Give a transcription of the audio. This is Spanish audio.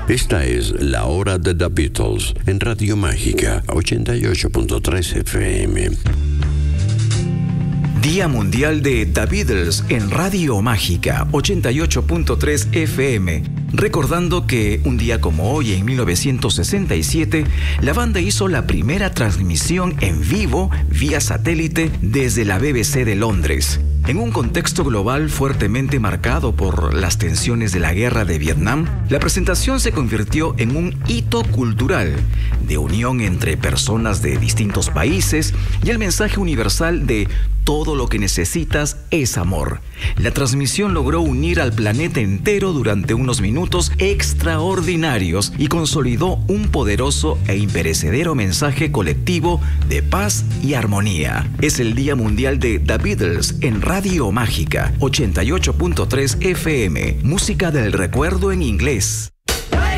Esta es La Hora de The Beatles en Radio Mágica 88.3 FM. Día Mundial de The Beatles en Radio Mágica 88.3 FM. Recordando que un día como hoy, en 1967, la banda hizo la primera transmisión en vivo vía satélite desde la BBC de Londres. En un contexto global fuertemente marcado por las tensiones de la guerra de Vietnam, la presentación se convirtió en un hito cultural de unión entre personas de distintos países y el mensaje universal de todo lo que necesitas es amor. La transmisión logró unir al planeta entero durante unos minutos extraordinarios y consolidó un poderoso e imperecedero mensaje colectivo de paz y armonía. Es el Día Mundial de The Beatles en Radio Mágica 88.3 FM. Música del recuerdo en inglés.